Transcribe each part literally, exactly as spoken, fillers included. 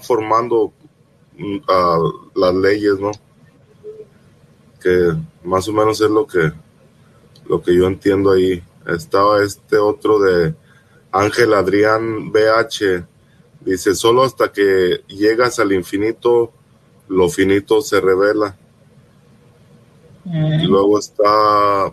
formando uh, las leyes, ¿no? Que más o menos es lo que lo que yo entiendo ahí. Estaba este otro de Ángel Adrián B H, dice, solo hasta que llegas al infinito, lo finito se revela. Mm. Y luego está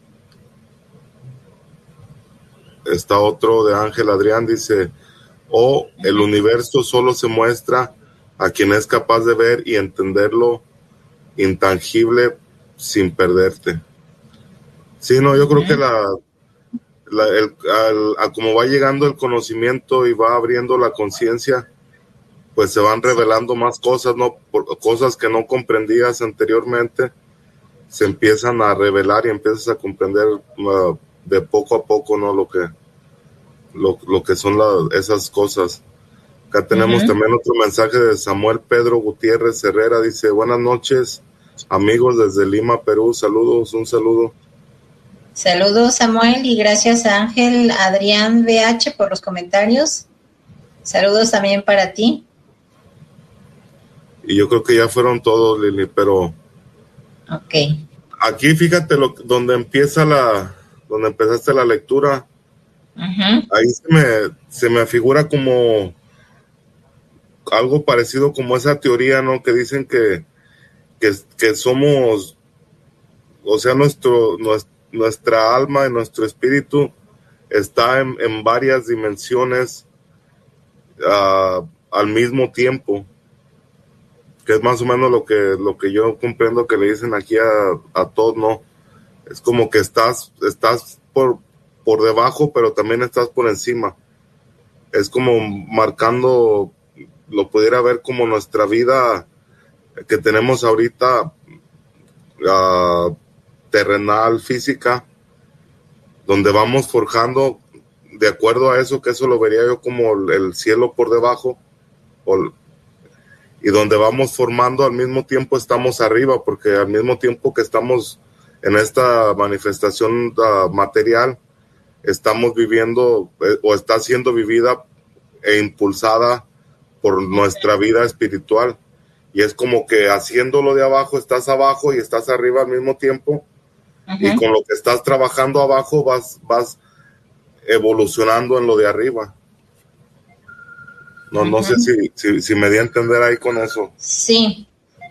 está otro de Ángel Adrián, dice, o oh, el universo solo se muestra a quien es capaz de ver y entenderlo intangible sin perderte. Sí, no, yo creo que la, la el, al, a como va llegando el conocimiento y va abriendo la conciencia, pues se van revelando más cosas, ¿no? Por, cosas que no comprendías anteriormente, se empiezan a revelar y empiezas a comprender uh, de poco a poco, ¿no? Lo que, lo, lo que son la, esas cosas. Acá tenemos uh-huh. también otro mensaje de Samuel Pedro Gutiérrez Herrera, dice, buenas noches, amigos desde Lima, Perú, saludos, un saludo. Saludos, Samuel, y gracias a Ángel Adrián B H por los comentarios. Saludos también para ti. Y yo creo que ya fueron todos, Lili, pero ok. Aquí fíjate lo, donde empieza la, donde empezaste la lectura, uh-huh. ahí se me, se me figura como algo parecido como esa teoría, ¿no? Que dicen que, que, que somos, o sea, nuestro, nuestro nuestra alma y nuestro espíritu está en, en varias dimensiones uh, al mismo tiempo, que es más o menos lo que lo que yo comprendo que le dicen aquí a, a todos, ¿no? Es como que estás estás por por debajo, pero también estás por encima. Es como marcando, lo pudiera ver como nuestra vida que tenemos ahorita, uh, terrenal, física, donde vamos forjando de acuerdo a eso, que eso lo vería yo como el, el cielo por debajo, o, y donde vamos formando al mismo tiempo estamos arriba, porque al mismo tiempo que estamos en esta manifestación uh, material, estamos viviendo eh, o está siendo vivida e impulsada por nuestra vida espiritual, y es como que haciéndolo de abajo estás abajo y estás arriba al mismo tiempo. Uh-huh. Y con lo que estás trabajando abajo vas, vas evolucionando en lo de arriba. No, uh-huh. no sé si, si, si me di a entender ahí con eso. Sí.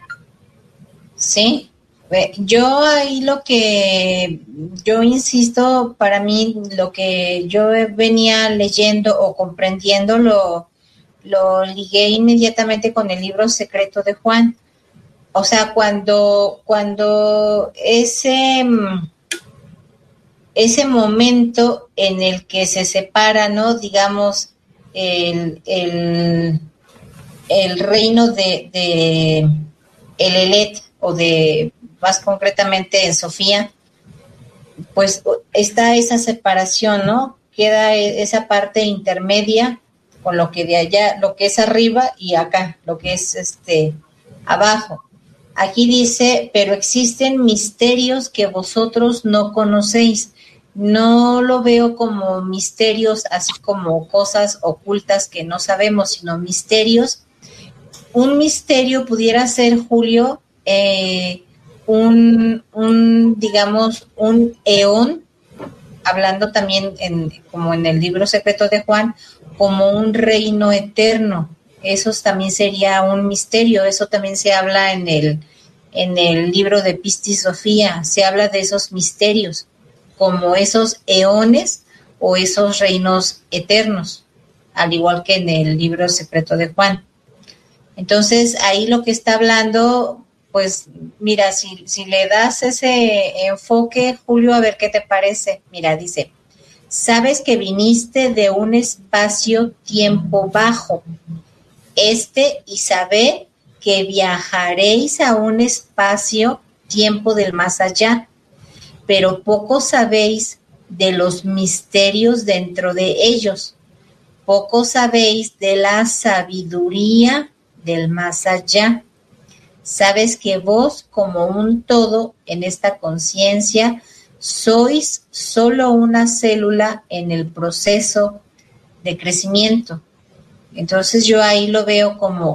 Sí. Yo ahí lo que yo insisto, para mí lo que yo venía leyendo o comprendiendo lo, lo ligué inmediatamente con el libro secreto de Juan. O sea, cuando, cuando ese, ese momento en el que se separa, ¿no? Digamos, el, el, el reino de, de el Elet, o de, más concretamente en Sofía, pues está esa separación, ¿no? Queda esa parte intermedia con lo que de allá, lo que es arriba y acá, lo que es este abajo. Aquí dice, pero existen misterios que vosotros no conocéis. No lo veo como misterios, así como cosas ocultas que no sabemos, sino misterios. Un misterio pudiera ser, Julio, eh, un, un, digamos, un eón, hablando también en, como en el libro secreto de Juan, como un reino eterno. Eso también sería un misterio, eso también se habla en el, en el libro de Pistis Sofía, se habla de esos misterios, como esos eones o esos reinos eternos, al igual que en el libro secreto de Juan. Entonces, ahí lo que está hablando, pues, mira, si, si le das ese enfoque, Julio, a ver qué te parece. Mira, dice, sabes que viniste de un espacio-tiempo bajo, este, y sabed que viajaréis a un espacio-tiempo del más allá, pero poco sabéis de los misterios dentro de ellos, poco sabéis de la sabiduría del más allá. Sabes que vos, como un todo en esta conciencia, sois solo una célula en el proceso de crecimiento. Entonces yo ahí lo veo como